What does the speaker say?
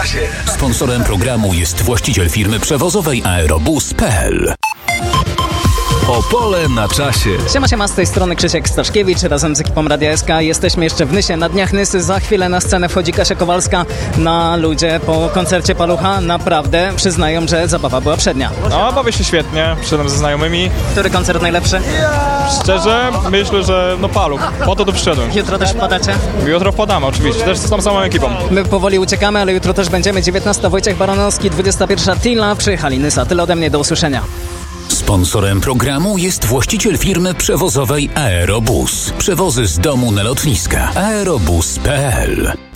czasie. Sponsorem programu jest właściciel firmy przewozowej Aerobus.pl. Opole na czasie. Siema, z tej strony Krzysiek Staszkiewicz, razem z ekipą Radia SK. Jesteśmy jeszcze w Nysie, na dniach Nysy. Za chwilę na scenę wchodzi Kasia Kowalska. Ludzie po koncercie Palucha naprawdę przyznają, że zabawa była przednia. No, bawię się świetnie, przyszedłem ze znajomymi. Który koncert najlepszy? Szczerze, myślę, że Paluch. Po to tu przyszedłem. Jutro też wpadacie? Jutro wpadamy oczywiście, też z tą samą ekipą. My powoli uciekamy, ale jutro też będziemy. 19 Wojciech Baranowski, 21 Tila. Przyjechali Nysa. Tyle ode mnie, do usłyszenia. Sponsorem programu jest właściciel firmy przewozowej Aerobus. Przewozy z domu na lotniska. Aerobus.pl.